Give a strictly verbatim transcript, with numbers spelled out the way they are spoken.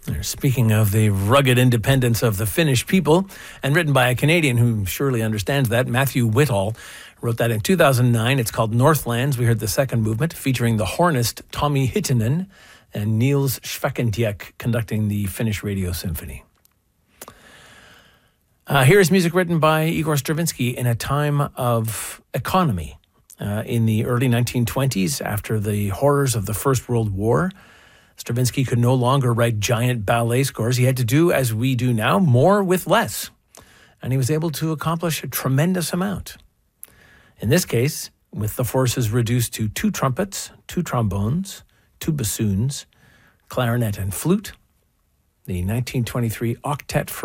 Speaking of the rugged independence of the Finnish people, and written by a Canadian who surely understands that, Matthew Whitall wrote that in two thousand nine. It's called Northlands. We heard the second movement featuring the hornist Tommi Hittinen and Niels Schwekentiek conducting the Finnish Radio Symphony. Uh, here is music written by Igor Stravinsky in a time of economy. Uh, in the early nineteen twenties, after the horrors of the First World War, Stravinsky could no longer write giant ballet scores. He had to do, as we do now, more with less. And he was able to accomplish a tremendous amount. In this case, with the forces reduced to two trumpets, two trombones, two bassoons, clarinet and flute, the nineteen twenty-three Octet for